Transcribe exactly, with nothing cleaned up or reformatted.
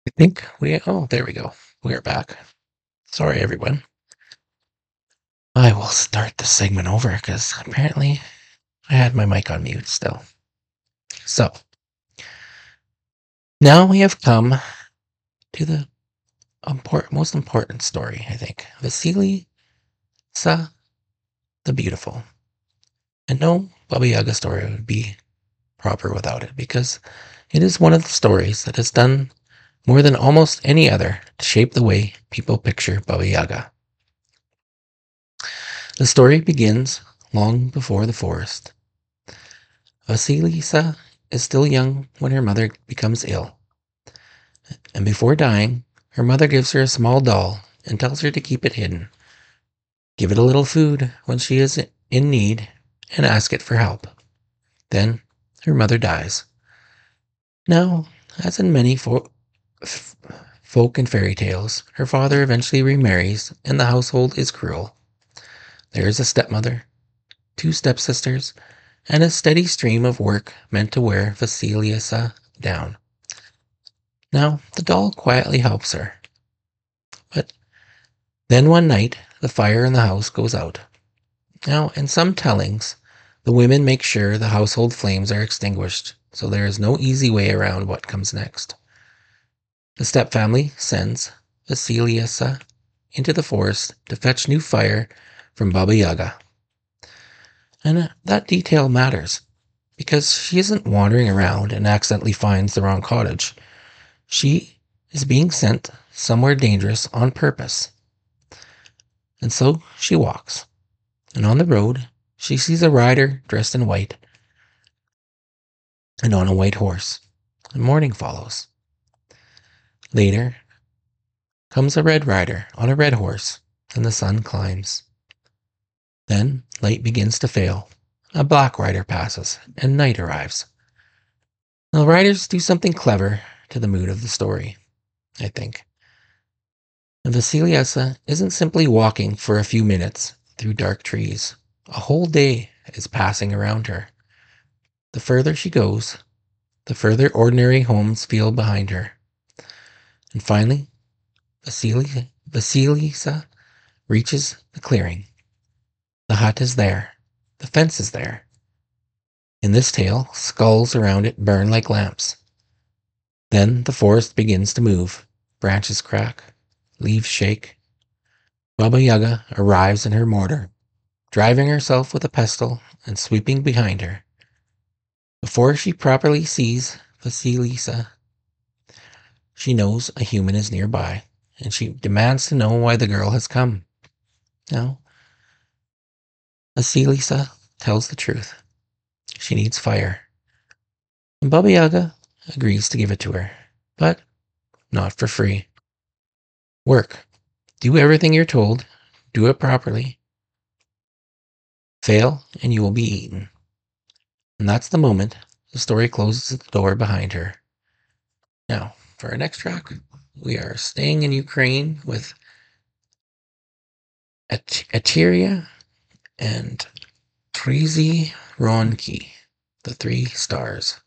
I think we, oh, there we go. We're back. Sorry, everyone. I will start the segment over because apparently I had my mic on mute still. So now we have come to the important, most important story, I think. Vasilisa the Beautiful. And no Baba Yaga story would be proper without it because it is one of the stories that has done more than almost any other to shape the way people picture Baba Yaga. The story begins long before the forest. Vasilisa is still young when her mother becomes ill, and before dying, her mother gives her a small doll and tells her to keep it hidden. Give it a little food when she is in need and ask it for help. Then her mother dies. Now, as in many fo- f- folk and fairy tales, her father eventually remarries and the household is cruel. There is a stepmother, two stepsisters, and a steady stream of work meant to wear Vasilisa down. Now, the doll quietly helps her. But then one night, the fire in the house goes out. Now, in some tellings, the women make sure the household flames are extinguished, so there is no easy way around what comes next. The stepfamily sends Vasilisa into the forest to fetch new fire from Baba Yaga. And uh, that detail matters, because she isn't wandering around and accidentally finds the wrong cottage. She is being sent somewhere dangerous on purpose. And so she walks, and on the road she sees a rider dressed in white and on a white horse, and morning follows. Later comes a red rider on a red horse, and the sun climbs. Then light begins to fail. A black rider passes, and night arrives. Now, the riders do something clever to the mood of the story, I think. And Vasilisa isn't simply walking for a few minutes through dark trees. A whole day is passing around her. The further she goes, the further ordinary homes feel behind her. And finally, Vasili, Vasilisa reaches the clearing. The hut is there. The fence is there. In this tale, skulls around it burn like lamps. Then the forest begins to move. Branches crack. Leaves shake. Baba Yaga arrives in her mortar, driving herself with a pestle and sweeping behind her. Before she properly sees Vasilisa, she knows a human is nearby, and she demands to know why the girl has come. Now, Vasilisa tells the truth. She needs fire. And Baba Yaga agrees to give it to her, but not for free. Work. Do everything you're told. Do it properly. Fail, and you will be eaten. And that's the moment the story closes the door behind her. Now, for our next track, we are staying in Ukraine with At- Eteria and Trizy Ronki, the three stars.